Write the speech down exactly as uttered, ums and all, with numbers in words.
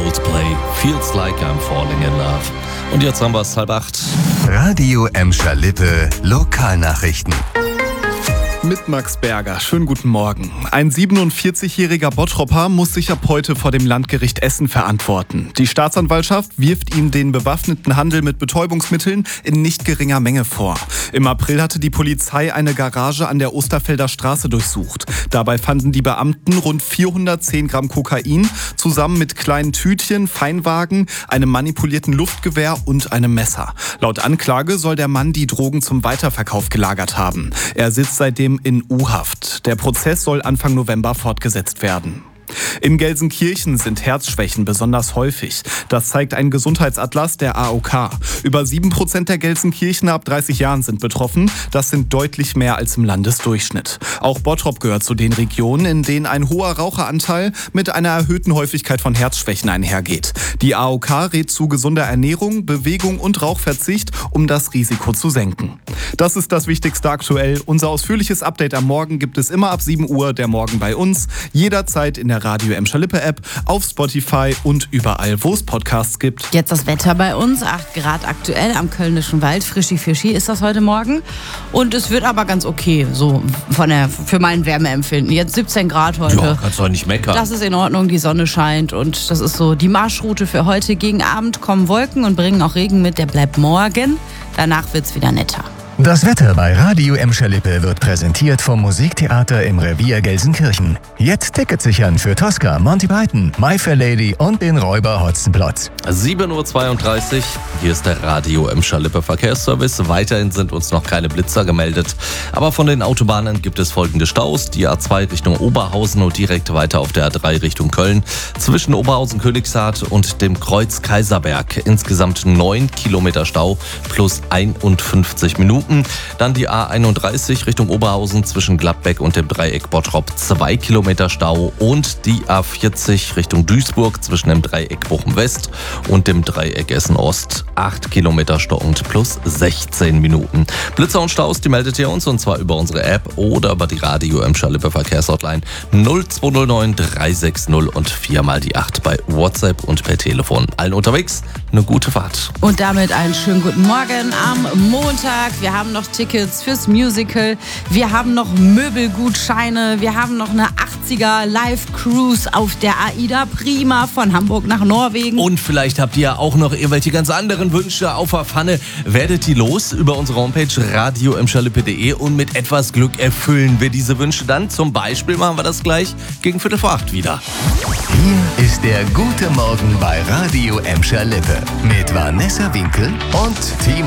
Coldplay, Feels Like I'm Falling in Love. Und jetzt haben wir es halb acht. Radio Emscher Lippe, Lokalnachrichten. Mit Max Berger. Schönen guten Morgen. Ein siebenundvierzigjähriger Bottropper muss sich ab heute vor dem Landgericht Essen verantworten. Die Staatsanwaltschaft wirft ihm den bewaffneten Handel mit Betäubungsmitteln in nicht geringer Menge vor. Im April hatte die Polizei eine Garage an der Osterfelder Straße durchsucht. Dabei fanden die Beamten rund vierhundertzehn Gramm Kokain zusammen mit kleinen Tütchen, Feinwagen, einem manipulierten Luftgewehr und einem Messer. Laut Anklage soll der Mann die Drogen zum Weiterverkauf gelagert haben. Er sitzt seitdem in U-Haft. Der Prozess soll Anfang November fortgesetzt werden. In Gelsenkirchen sind Herzschwächen besonders häufig. Das zeigt ein Gesundheitsatlas der A O K. Über sieben Prozent der Gelsenkirchener ab dreißig Jahren sind betroffen. Das sind deutlich mehr als im Landesdurchschnitt. Auch Bottrop gehört zu den Regionen, in denen ein hoher Raucheranteil mit einer erhöhten Häufigkeit von Herzschwächen einhergeht. Die A O K rät zu gesunder Ernährung, Bewegung und Rauchverzicht, um das Risiko zu senken. Das ist das Wichtigste aktuell. Unser ausführliches Update am Morgen gibt es immer ab sieben Uhr, der Morgen bei uns. Jederzeit in der Radio Emscher Lippe App, auf Spotify und überall, wo es Podcasts gibt. Jetzt das Wetter bei uns, acht Grad aktuell am Kölnischen Wald. Frischi-Fischi ist das heute Morgen. Und es wird aber ganz okay, so von der, für mein Wärmeempfinden. Jetzt siebzehn Grad heute. Ja, kannst du doch nicht meckern. Das ist in Ordnung, die Sonne scheint und das ist so die Marschroute für heute. Gegen Abend kommen Wolken und bringen auch Regen mit, der bleibt morgen. Danach wird's wieder netter. Das Wetter bei Radio Emscher Lippe wird präsentiert vom Musiktheater im Revier Gelsenkirchen. Jetzt Tickets sichern für Tosca, Monty Python, My Fair Lady und den Räuber Hotzenplotz. sieben Uhr zweiunddreißig, hier ist der Radio Emscher Lippe Verkehrsservice. Weiterhin sind uns noch keine Blitzer gemeldet. Aber von den Autobahnen gibt es folgende Staus. Die A zwei Richtung Oberhausen und direkt weiter auf der A drei Richtung Köln. Zwischen Oberhausen-Königshardt und dem Kreuz Kaiserberg. Insgesamt neun Kilometer Stau plus einundfünfzig Minuten. Dann die A einunddreißig Richtung Oberhausen zwischen Gladbeck und dem Dreieck Bottrop zwei Kilometer Stau und die A vierzig Richtung Duisburg zwischen dem Dreieck Bochum West und dem Dreieck Essen Ost acht Kilometer Stau und plus sechzehn Minuten. Blitzer und Staus, die meldet ihr uns und zwar über unsere App oder über die Radio Emscher Lippe Verkehrshotline null zwei null neun drei sechs null und viermal die acht bei WhatsApp und per Telefon. Allen unterwegs eine gute Fahrt. Und damit einen schönen guten Morgen am Montag. Wir haben noch Tickets fürs Musical, wir haben noch Möbelgutscheine, wir haben noch eine achtziger Live-Cruise auf der AIDA Prima von Hamburg nach Norwegen. Und vielleicht habt ihr auch noch irgendwelche ganz anderen Wünsche auf der Pfanne. Werdet die los über unsere Homepage radio emscher lippe punkt de und mit etwas Glück erfüllen wir diese Wünsche dann. Zum Beispiel machen wir das gleich gegen Viertel vor acht wieder. Hier ist der gute Morgen bei Radio Emscher Lippe mit Vanessa Winkel und Team